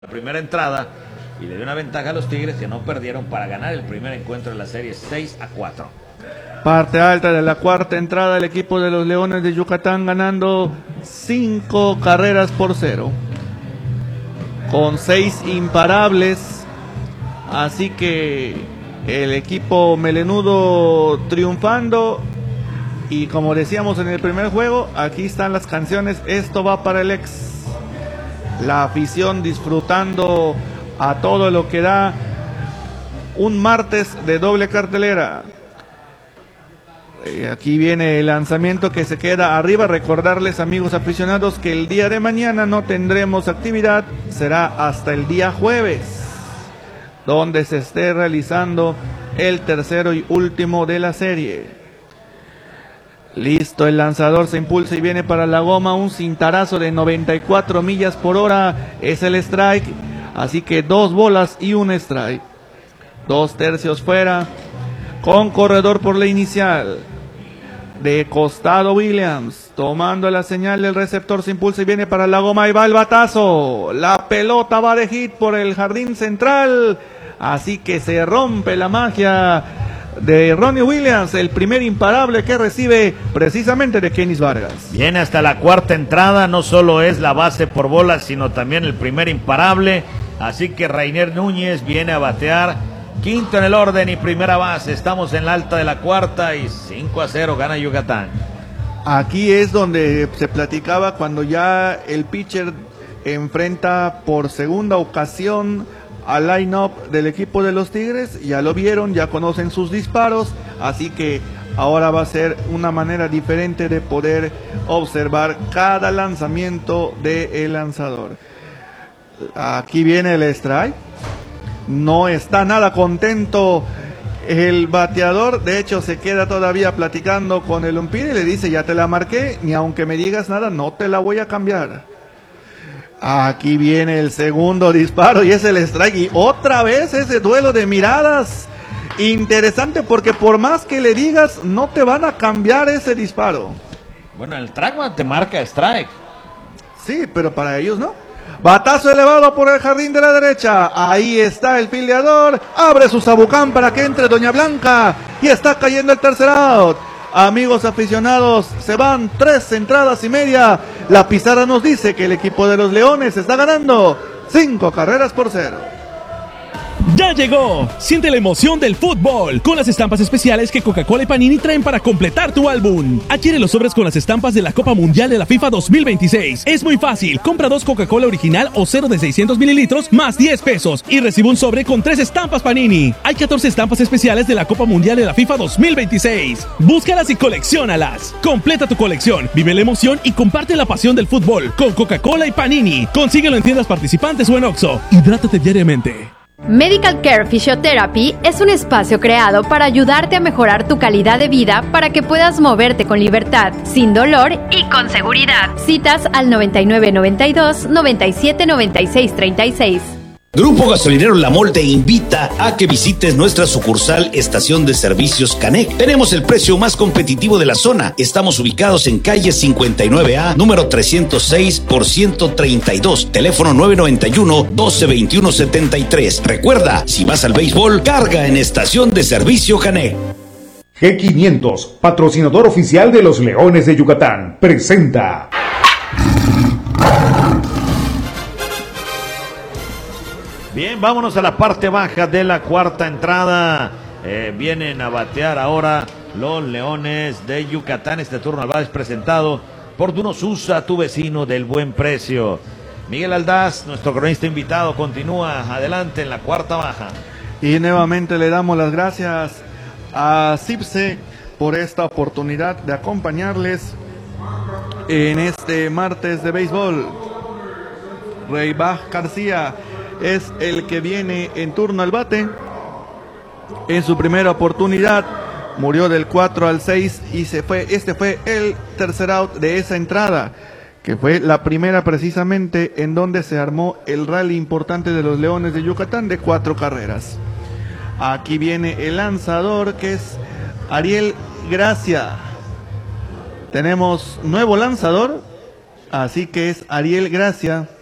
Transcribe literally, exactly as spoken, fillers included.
La primera entrada y le dio una ventaja a los Tigres, que no perdieron para ganar el primer encuentro de la serie seis a cuatro. Parte alta de la cuarta entrada, el equipo de los Leones de Yucatán ganando cinco carreras por cero, con seis imparables. Así que el equipo melenudo triunfando. Y como decíamos en el primer juego, aquí están las canciones. Esto va para el ex. La afición disfrutando a todo lo que da un martes de doble cartelera. Eh, aquí viene el lanzamiento que se queda arriba. Recordarles, amigos aficionados, que el día de mañana no tendremos actividad. Será hasta el día jueves, donde se esté realizando el tercero y último de la serie. Listo, el lanzador se impulsa y viene para la goma. Un cintarazo de noventa y cuatro millas por hora es el strike. Así que dos bolas y un strike. Dos tercios fuera, con corredor por la inicial. De costado Williams, tomando la señal del receptor, se impulsa y viene para la goma. Y va el batazo. La pelota va de hit por el jardín central. Así que se rompe la magia de Ronnie Williams, el primer imparable que recibe precisamente de Kenis Vargas. Viene hasta la cuarta entrada, no solo es la base por bolas, sino también el primer imparable. Así que Rainer Núñez viene a batear quinto en el orden y primera base. Estamos en la alta de la cuarta y cinco a cero gana Yucatán. Aquí es donde se platicaba cuando ya el pitcher enfrenta por segunda ocasión al line-up del equipo de los Tigres. Ya lo vieron, ya conocen sus disparos, así que ahora va a ser una manera diferente de poder observar cada lanzamiento del lanzador. Aquí viene el strike. No está nada contento el bateador, de hecho se queda todavía platicando con el umpire y le dice: ya te la marqué, ni aunque me digas nada, no te la voy a cambiar. Aquí viene el segundo disparo y es el strike. Y otra vez ese duelo de miradas. Interesante, porque por más que le digas, no te van a cambiar ese disparo. Bueno, el trackman te marca strike. Sí, pero para ellos no. Batazo elevado por el jardín de la derecha. Ahí está el fildeador. Abre su sabucán para que entre Doña Blanca. Y está cayendo el tercer out. Amigos aficionados, se van tres entradas y media. La pizarra nos dice que el equipo de los Leones está ganando cinco carreras por cero. ¡Ya llegó! Siente la emoción del fútbol con las estampas especiales que Coca-Cola y Panini traen para completar tu álbum. Adquiere los sobres con las estampas de la Copa Mundial de la FIFA dos mil veintiséis. Es muy fácil. Compra dos Coca-Cola original o cero de seiscientos mililitros más diez pesos y recibe un sobre con tres estampas Panini. Hay catorce estampas especiales de la Copa Mundial de la FIFA dos mil veintiséis. Búscalas y colecciónalas. Completa tu colección, vive la emoción y comparte la pasión del fútbol con Coca-Cola y Panini. Consíguelo en tiendas participantes o en Oxxo. Hidrátate diariamente. Medical Care Physiotherapy es un espacio creado para ayudarte a mejorar tu calidad de vida para que puedas moverte con libertad, sin dolor y con seguridad. Citas al noventa y nueve noventa y dos noventa y siete noventa y seis treinta y seis. Grupo Gasolinero La Mol te invita a que visites nuestra sucursal Estación de Servicios Canec. Tenemos el precio más competitivo de la zona. Estamos ubicados en calle cincuenta y nueve A, número trescientos seis por ciento treinta y dos, teléfono nueve noventa y uno, doce veintiuno setenta y tres. Recuerda, si vas al béisbol, carga en Estación de Servicio Canec. G quinientos, patrocinador oficial de los Leones de Yucatán, presenta... Bien, vámonos a la parte baja de la cuarta entrada. Eh, vienen a batear ahora los Leones de Yucatán. Este turno al bate es presentado por Duno Susa, tu vecino del buen precio. Miguel Aldaz, nuestro cronista invitado, continúa adelante en la cuarta baja. Y nuevamente le damos las gracias a CIPSE por esta oportunidad de acompañarles en este martes de béisbol. Rey Baj García es el que viene en turno al bate. En su primera oportunidad murió del cuatro al seis y se fue. Este fue el tercer out de esa entrada, que fue la primera precisamente en donde se armó el rally importante de los Leones de Yucatán de cuatro carreras. Aquí viene el lanzador, que es Ariel Gracia. Tenemos nuevo lanzador, así que es Ariel Gracia.